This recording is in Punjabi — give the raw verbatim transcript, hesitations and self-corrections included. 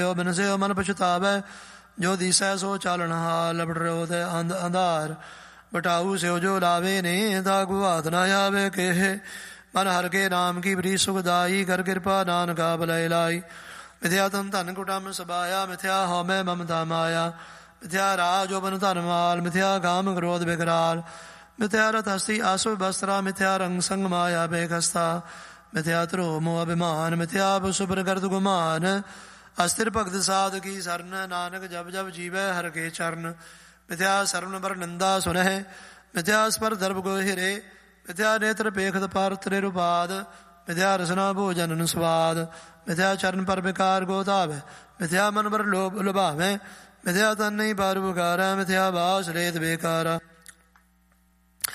ਬਿਨ ਸਿਓ ਮਨ ਪਛਤਾਵੈ, ਜੋ ਦੀਸੈ ਸੋ ਚਾਲਣ ਹਾਲ। ਲਬੜ ਰਿਓ ਤੇ ਅੰਧ ਅੰਧਾਰ, ਬਟਾਊ ਸਿਓ ਜੋ ਲਾਵੇ ਨੇ, ਤਾਕੂ ਹਾਥ ਨਾ ਆਵੇ ਕੇਹੇ। ਮਨ ਹਰਿ ਕੇ ਨਾਮ ਕੀ ਬੜੀ ਸੁਖਦਾਈ, ਕਰ ਕਿਰਪਾ ਨਾਨਕਾ ਭਲੈ ਲਾਈ। ਮਿਥਿਆ ਤਨ ਧਨ ਕੁਟੰਬ ਸਬਾਇਆ, ਮਿਥਿਆ ਹਉਮੈ ਮਮਤਾ ਮਾਇਆ। ਮਿਥਿਆ ਰਾਜ ਜੋਬਨ ਧਨ ਮਾਲ, ਮਿਥਿਆ ਕਾਮ ਕ੍ਰੋਧ ਬਿਕਰਾਲ। ਮਿਥਿਆ ਰਥ ਹਸਤੀ ਆਸੁ ਬਸਤਰਾ, ਮਿਥਿਆ ਰੰਗ ਸੰਗ ਮਾਇਆ ਬੇਖਸਤਾ। ਮਿਥਿਆ ਧਰੋ ਮੋਹ ਅਭਿਮਾਨ, ਮਿਥਿਆ ਸੁਪਰ ਕਰਤ ਗੁਮਾਨ। ਅਸਥਿਰ ਭਗਤ ਸਾਧ ਕੀ ਸਰਨ, ਨਾਨਕ ਜਪ ਜਪ ਜੀਵੈ ਹਰਿ ਕੇ ਚਰਨ। ਮਿਥਿਆ ਸਰਵਨ ਬਰ ਨਿੰਦਾ ਸੁਨਹਿ, ਮਿਥਿਆ ਸਪਰ ਦਰਬ ਗੋ ਹਿਰੇ। ਮਿਥਿਆ ਨੇਤਰ ਪੇਖਤ ਪਰ ਤ੍ਰੇ ਰੁਪਾਦ, ਮਿਥਿਆ ਰਸਨਾ ਭੋਜਨ ਸਵਾਦ। ਮਿਥਿਆ ਚਰਨ ਪਰ ਵਿਕਾਰ ਗੋ ਧਾਵੈ, ਮਿਥਿਆ ਮਨ ਬਰ ਲੋਭ ਲੁਭਾਵੈ। ਮਿਥਿਆ ਤਨ ਨਹੀਂ ਪਰ ਬੁਕਾਰਾ, ਮਿਥਿਆ ਬਾਸ ਰੇਤ ਬੇਕਾਰਾ।